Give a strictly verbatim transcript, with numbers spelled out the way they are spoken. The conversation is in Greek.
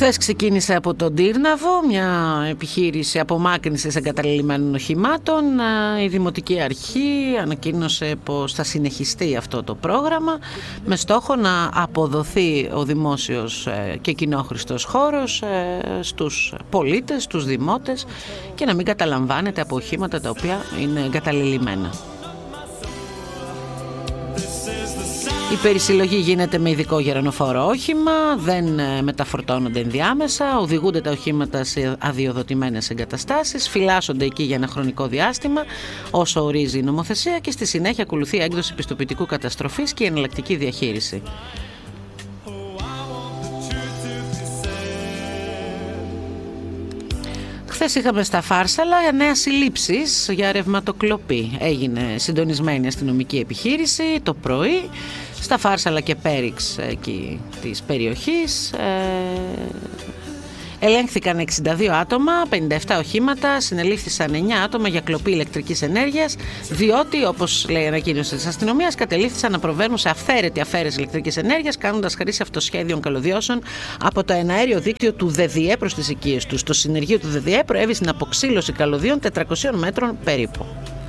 Χθες ξεκίνησε από τον Τύρναβο μια επιχείρηση απομάκρυνσης εγκαταλελειμμένων οχημάτων. Η Δημοτική Αρχή ανακοίνωσε πως θα συνεχιστεί αυτό το πρόγραμμα με στόχο να αποδοθεί ο δημόσιος και κοινόχρηστος χώρος στους πολίτες, στους δημότες και να μην καταλαμβάνεται από οχήματα τα οποία είναι εγκαταλελειμμένα. Η περισυλλογή γίνεται με ειδικό γερανοφόρο όχημα, δεν μεταφορτώνονται ενδιάμεσα, οδηγούνται τα οχήματα σε αδειοδοτημένες εγκαταστάσεις, φυλάσσονται εκεί για ένα χρονικό διάστημα όσο ορίζει η νομοθεσία και στη συνέχεια ακολουθεί έκδοση πιστοποιητικού καταστροφής και η εναλλακτική διαχείριση. Χθες είχαμε στα Φάρσαλα νέες συλλήψεις για ρευματοκλοπή. Έγινε συντονισμένη αστυνομική επιχείρηση το πρωί στα Φάρσαλα και Πέριξ εκεί της περιοχής. Ε, ελέγχθηκαν εξήντα δύο άτομα, πενήντα επτά οχήματα, συνελήφθησαν εννιά άτομα για κλοπή ηλεκτρικής ενέργειας, διότι, όπως λέει η ανακοίνωση της αστυνομίας, κατελήφθησαν να προβαίνουν σε αυθαίρετη αφαίρεση ηλεκτρικής ενέργειας, κάνοντας χρήση αυτοσχέδιων καλωδιώσεων από το εναέριο δίκτυο του ΔΔΕ προς τις οικίες τους. Το συνεργείο του ΔΔΕ προέβη στην αποξήλωση καλωδίων τετρακοσίων μέτρων περίπου.